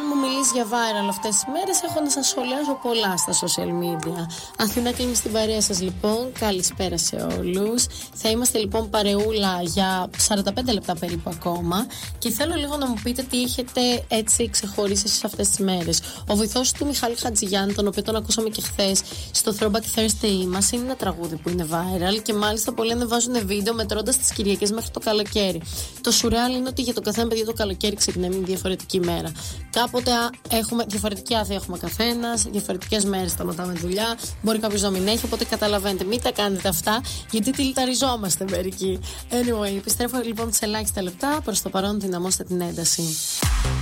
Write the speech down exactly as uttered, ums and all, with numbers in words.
αν μου μιλήσει για viral αυτές τις μέρες, έχω να σας σχολιάσω πολλά στα social media. Αθηνά κλείνει στην παρέα σας λοιπόν. Καλησπέρα σε όλους. Θα είμαστε λοιπόν παρεούλα για σαράντα πέντε λεπτά περίπου ακόμα. Και θέλω λίγο να μου πείτε τι έχετε έτσι ξεχωρίσει εσείς αυτές τις μέρες. Ο βοηθός του Μιχάλη Χατζηγιάννη, τον οποίο τον ακούσαμε και χθες στο Throwback Thursday μας, είναι ένα τραγούδι που είναι viral και μάλιστα πολλοί ανεβάζουν βίντεο μετρώντας τις Κυριακές μέχρι το καλοκαίρι. Το σουρεάλ είναι ότι για το καθένα παιδί το καλοκαίρι ξεκινάει μια διαφορετική μέρα. Κάποτε έχουμε διαφορετική άδεια, έχουμε καθένας, διαφορετικές μέρες σταματάμε δουλειά. Μπορεί κάποιος να μην έχει, οπότε καταλαβαίνετε, μην τα κάνετε αυτά, γιατί τυλταριζόμαστε μερικοί. Anyway, επιστρέφω λοιπόν σε ελάχιστα λεπτά. Προς το παρόν, δυναμώστε την ένταση.